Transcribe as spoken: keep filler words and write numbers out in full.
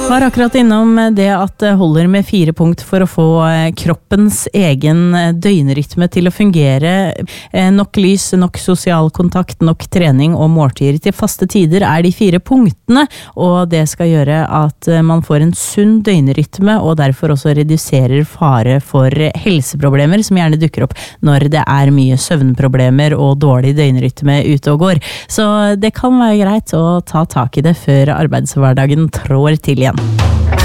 Var akkurat innom det at det holder med fire punkt for å få kroppens egen døgnrytme til å fungere. Nok lys, nok sosial kontakt, nok trening og måltider til faste tider er de fire punktene, og det skal gjøre at man får en sunn døgnrytme og derfor også reduserer fare for helseproblemer som gjerne dukker opp når det er mye søvnproblemer og dårlig døgnrytme ute og går. Så det kan være greit å ta tak i det før arbeidshverdagen trår til igjen.